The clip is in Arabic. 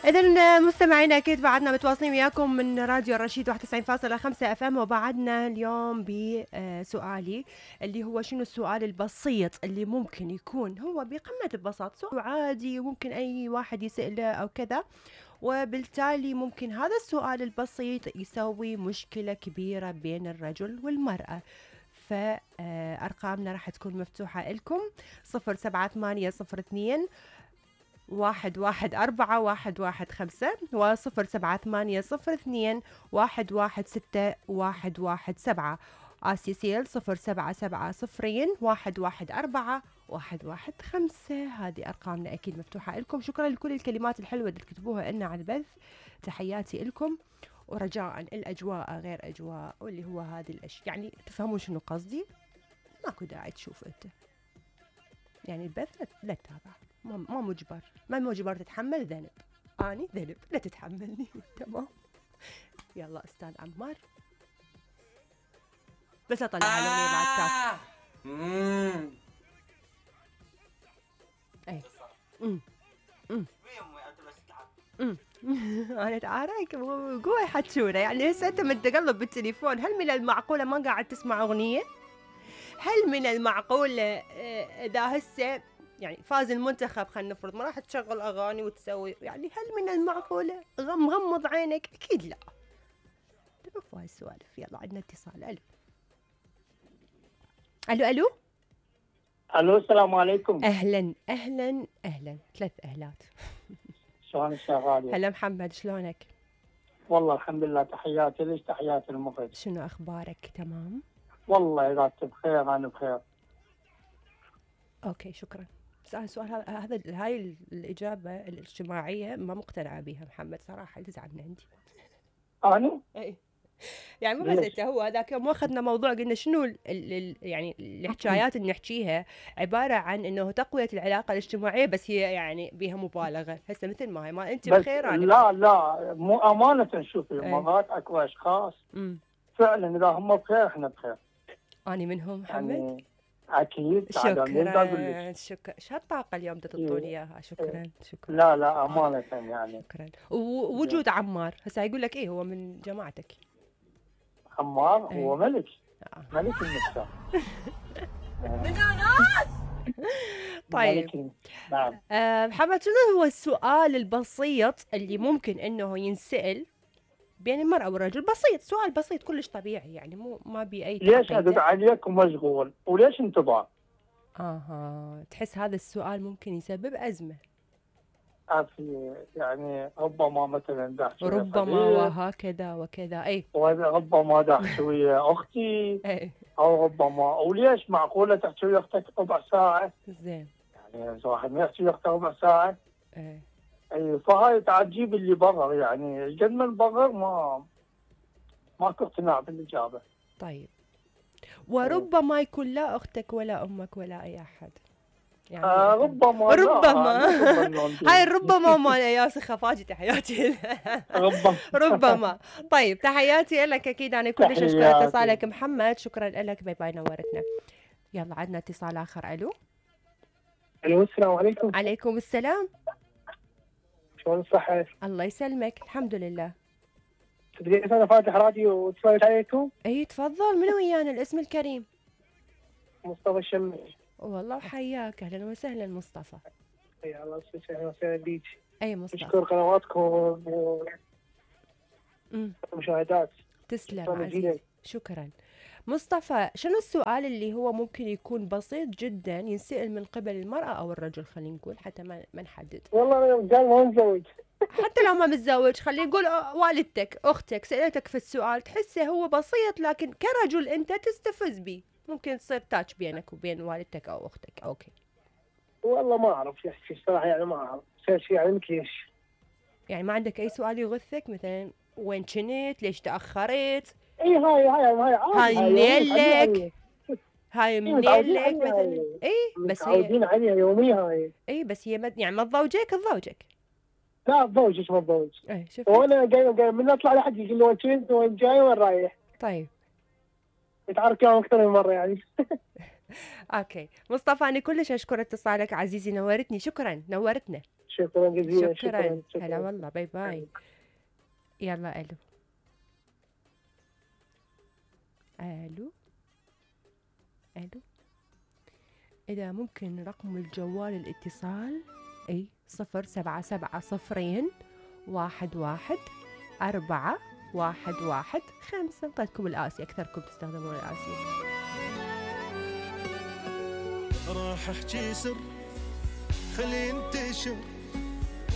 إذن مستمعينا أكيد بعدنا متواصلين وياكم من راديو الرشيد 91.5 FM، وبعدنا اليوم بسؤالي اللي هو شنو السؤال البسيط اللي ممكن يكون هو بقمة البساطة، سؤال عادي وممكن أي واحد يسأله أو كذا، وبالتالي ممكن هذا السؤال البسيط يسوي مشكلة كبيرة بين الرجل والمرأة. فأرقامنا راح تكون مفتوحة لكم 07802 114 115 و07802 116 آسيسيل 077 114 115. هذه أرقامنا أكيد مفتوحة لكم. شكرا لكل الكلمات الحلوة اللي تكتبوها لنا على البث، تحياتي لكم. ورجاء الأجواء غير أجواء، واللي هو هذه الأشياء يعني تفهمون شنو قصدي. ماكو داعي تشوف أنت يعني البث لا تتابع، ما مجبر، ما مجبر تتحمل ذنب. أني ذنب لا تتحملني. تمام. يلا أستاذ عمار، بس أطلع الأغنية بعد كاف. أي أنا تعارك قوي حتشونا يعني. هسه أنت متقلب بالتليفون، هل من المعقولة ما قاعد تسمع أغنية؟ هل من المعقولة إذا هسه يعني فاز المنتخب خلينا نفرض ما راح تشغل أغاني وتسوي يعني؟ هل من المعقولة مغمض عينك؟ أكيد لا. تعرفوا هاي السوالف. يلا عندنا اتصال. ألو. الو السلام عليكم. أهلا 3 أهلات. شلون الشغال؟ هلا محمد، شلونك؟ والله الحمد لله، تحياتي ليش تحياتي المخرج. شنو أخبارك؟ تمام والله إذا أنت بخير أنا بخير. أوكي شكرا. بس أنا السؤال هذا هاي الإجابة الاجتماعية ما مقتنعة بها محمد صراحة، تزعل من عندي. أنا؟ أي يعني مو بس انت، هو هذاك يوم اخذنا موضوع قلنا شنو يعني الحكايات اللي نحكيها عباره عن انه تقويه العلاقه الاجتماعيه، بس هي يعني بها مبالغه. هسه مثل ما هي، ما انت بخير انا لا مو امانه. شوفي مرات اكو اشخاص فعلا اذا هم بخير احنا بخير. اني منهم محمد يعني اكيد. شكرا. شو هالطاقه اليوم تعطوني اياها. شكرا. لا امانه يعني. شكرا. ووجود عمار هسه يقول لك ايه، هو من جماعتك. عمار هو ملك ملك النساء. طيب نعم. محمد، شنو هو السؤال البسيط اللي ممكن انه ينسأل بين المرأة والرجل؟ بسيط، سؤال بسيط كلش طبيعي يعني، مو ما بي اي ليش ادق عليك ومشغول وليش انتظار؟ تحس هذا السؤال ممكن يسبب أزمة؟ يعني ربما مثلا داخل ربما وهكذا وكذا. اي ربما داخل ويا اختي اي او ربما. وليش معقوله تحكي ويا اختك ربع ساعه؟ زين يعني واحد ما يحكي ويا اخته ربع ساعه. اي فهاي تعجيب اللي برر يعني قد ما نبرر ماكو اقتناع بالاجابه. طيب وربما يكون لا اختك ولا امك ولا اي احد يعني. ربما هاي ربما مال اياس خفاجتي حياتي. ربما. طيب تحياتي لك اكيد، انا كلش اشكر اتصالك محمد، شكرا لك. باي باي، نورتنا. يلا عندنا اتصال اخر. الو السلام عليكم. عليكم السلام. شلون الصحة؟ الله يسلمك، الحمد لله. تدري انا فاتح راديو وتفرجت عليكم؟ اي تفضل. من ويانا الاسم الكريم؟ مصطفى الشمش. والله وحياك، اهلا وسهلا مصطفى. يا الله اهلا وسهلا بيك. اي مصطفى، اشكر قنواتكم ومشاهدات. تسلم عزيزي، شكرا. مصطفى، شنو السؤال اللي هو ممكن يكون بسيط جدا ينسأل من قبل المرأة او الرجل؟ خلينا نقول حتى ما نحدد. والله انا رجال ما متزوج. حتى لو ما متزوج، خلينا نقول والدتك اختك سألتك في السؤال تحسه هو بسيط، لكن كرجل انت تستفز بيه، ممكن تصير تاتش بينك وبين والدتك او اختك. اوكي والله ما اعرف شو احكي الصراحه، يعني ما اعرف شيء يعني ليش. يعني ما عندك اي سؤال يغثك مثلا وين كنت، ليش تاخرت؟ اي هاي منيلك، هاي منيلك مثلا. اي بس هي متعودين عليها يوميا هاي. اي بس هي يعني ما تضوجك. لا تضوجك ما تضوج. اي شوف وانا جاي من اطلع لحد يقول لي وين كنت وين جاي وين رايح. طيب يتعرف يوم اكثر من مره يعني. اوكي مصطفى، انا كلش اشكر اتصالك عزيزي، نورتني، شكرا، نورتنا. شكرا جزيلا. شكرا. هلا والله، باي باي. يلا الو. الو الو. اذا ممكن رقم الجوال الاتصال، اي 077 11 4 1 1 5. انطيتكم الآسي، اكثركم تستخدمون الآسي. راح احكي سر خلي ينتشر